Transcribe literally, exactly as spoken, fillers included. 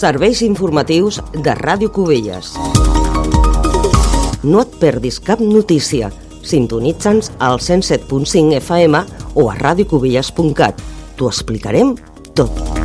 Serveis informatius de Ràdio Cubelles. No et perdis cap notícia. Sintonitza'ns al cent set punt cinc F M o a radiocubelles punt cat. T'ho explicarem tot.